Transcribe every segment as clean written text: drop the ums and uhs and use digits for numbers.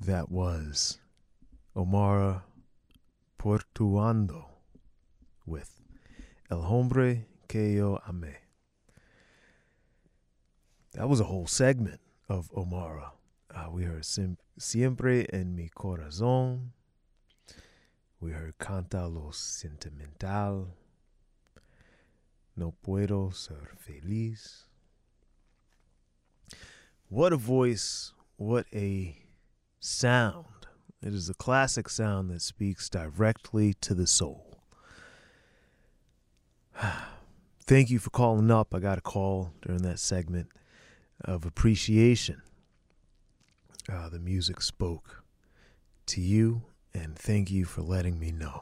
That was Omar Portuando with El Hombre que yo amé. That was a whole segment of Omara. We heard Siempre en mi corazón. We heard Canta lo sentimental. No puedo ser feliz. What a voice, what a sound. It is a classic sound that speaks directly to the soul. Thank you for calling up. I got a call during that segment of appreciation. The music spoke to you, and thank you for letting me know.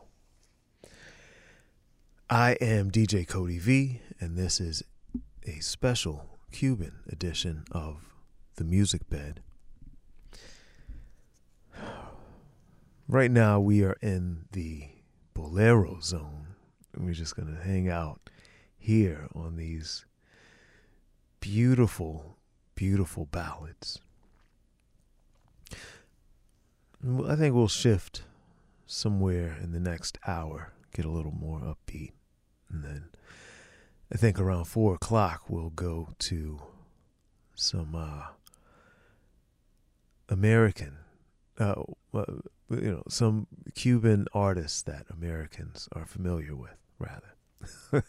I am DJ Cody V, and this is a special Cuban edition of The Music Bed. Right now, we are in the Bolero zone, and we're just going to hang out here on these beautiful, beautiful ballads. I think we'll shift somewhere in the next hour, get a little more upbeat, and then I think around 4 o'clock we'll go to some American, some Cuban artists that Americans are familiar with, rather.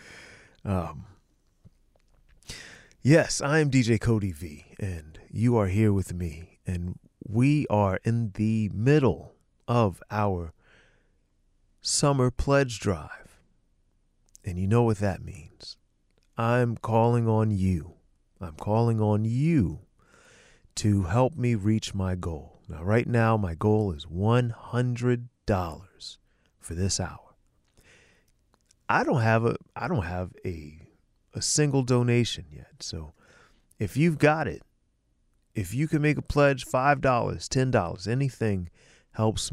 Yes, I am DJ Cody V, and you are here with me, and we are in the middle of our summer pledge drive, and you know what that means. I'm calling on you. I'm calling on you to help me reach my goal. Now, right now, my goal is $100 for this hour. I don't have a single donation yet. So if you've got it, if you can make a pledge, $5, $10, anything helps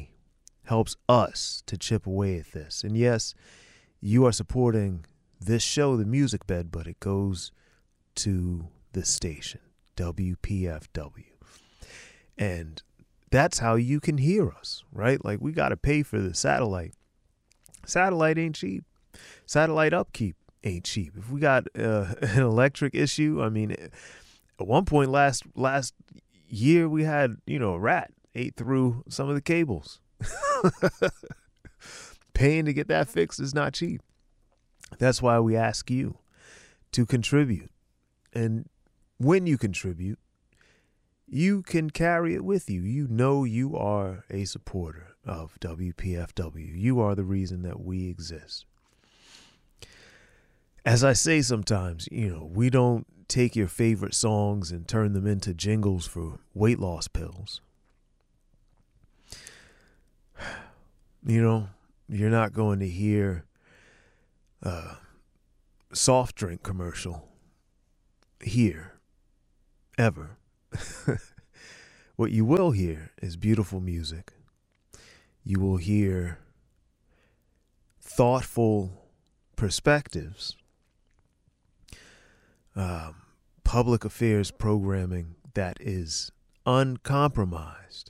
us to chip away at this. And yes, you are supporting this show, The Music Bed, but it goes to the station, WPFW. And that's how you can hear us, right? Like, we got to pay for the satellite. Satellite ain't cheap. Satellite upkeep ain't cheap. If we got an electric issue, I mean, at one point last year we had, a rat ate through some of the cables. Paying to get that fixed is not cheap. That's why we ask you to contribute. And when you contribute, you can carry it with you. You know you are a supporter of WPFW. You are the reason that we exist. As I say sometimes, we don't take your favorite songs and turn them into jingles for weight loss pills. You're not going to hear a soft drink commercial here, ever. What you will hear is beautiful music. You will hear thoughtful perspectives, public affairs programming that is uncompromised,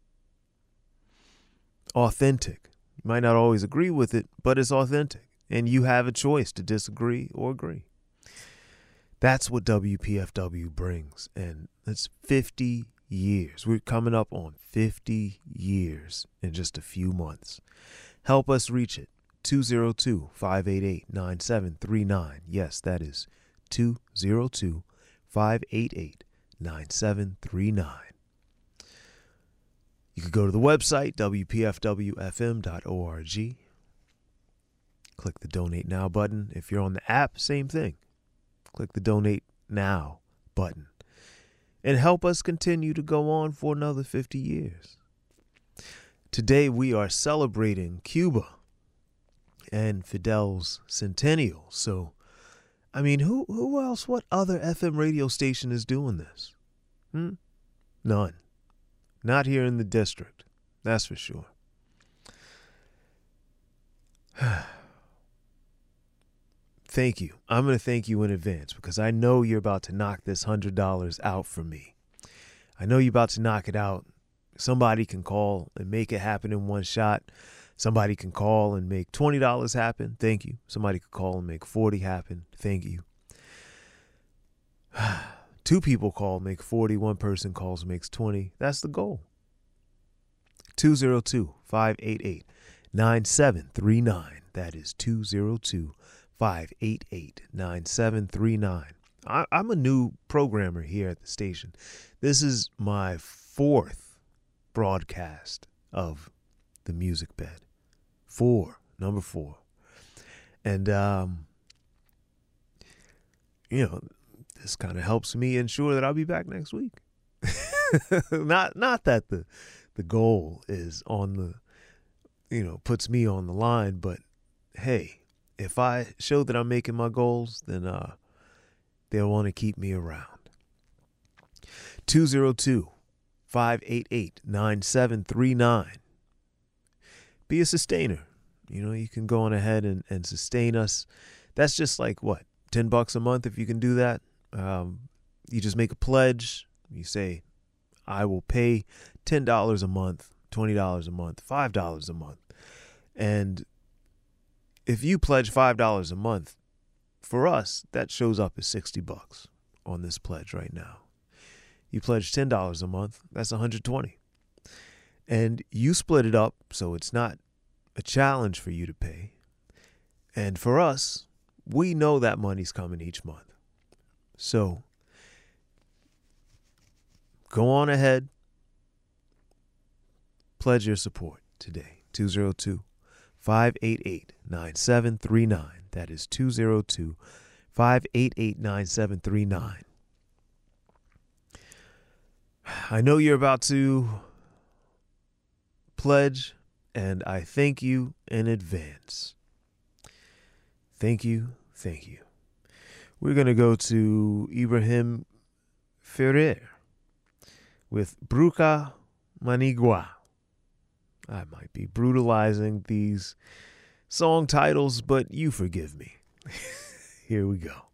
authentic. You might not always agree with it, but it's authentic, and you have a choice to disagree or agree. That's what WPFW brings, and it's 50 years. We're coming up on 50 years in just a few months. Help us reach it. 202-588-9739. Yes, that is 202-588-9739. You could go to the website, WPFWFM.org. Click the Donate Now button. If you're on the app, same thing. Click the Donate Now button. And help us continue to go on for another 50 years. Today we are celebrating Cuba and Fidel's centennial. So, I mean, who else, what other FM radio station is doing this? None. Not here in the district. That's for sure. Thank you. I'm going to thank you in advance because I know you're about to knock this $100 out for me. I know you're about to knock it out Somebody can call and make it happen in one shot. Somebody can call and make $20 happen. Thank you. Somebody could call and make 40 happen. Thank you. 2 people call, make 40. 1 person calls, makes 20. That's the goal. 202-588-9739. That is 202-588-9739. I'm a new programmer here at the station. This is my 4th broadcast of the music bed. Number 4. And, this kind of helps me ensure that I'll be back next week. Not that the goal is on the, puts me on the line, but hey, if I show that I'm making my goals, then they'll want to keep me around. 202-588-9739. Be a sustainer. You can go on ahead and sustain us. That's just like what, $10 a month if you can do that. You just make a pledge. You say, I will pay $10 a month, $20 a month, $5 a month. And if you pledge $5 a month, for us, that shows up as $60 on this pledge right now. You pledge $10 a month, that's $120. And you split it up so it's not a challenge for you to pay. And for us, we know that money's coming each month. So go on ahead, pledge your support today. 202-588-9739. That is 202-588-9739. I know you're about to pledge, and I thank you in advance. Thank you. Thank you. We're going to go to Ibrahim Ferrer with Bruca Manigua. I might be brutalizing these song titles, but you forgive me. Here we go.